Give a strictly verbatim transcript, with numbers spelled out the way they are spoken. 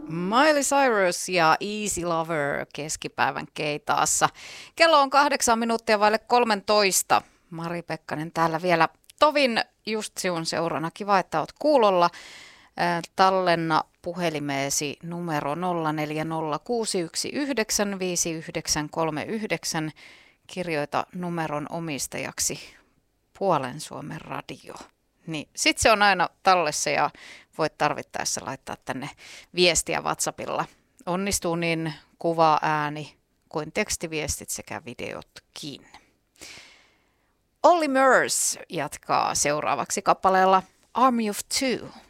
Miley Cyrus ja Easy Lover keskipäivän keitaassa. Kello on kahdeksan minuuttia vaille kolmentoista. Mari Pekkanen täällä vielä. Tovin just sinun seurana. Kiva, että olet kuulolla. Tallenna puhelimeesi numero nolla neljä nolla kuusi yksi yhdeksän viisi yhdeksän kolme yhdeksän. Kirjoita numeron omistajaksi Puolen Suomen radio. Niin, sitten se on aina tallessa ja voit tarvittaessa laittaa tänne viestiä WhatsAppilla. Onnistuu niin kuva, ääni kuin tekstiviestit sekä videotkin. Olly Murs jatkaa seuraavaksi kappaleella Army of Two.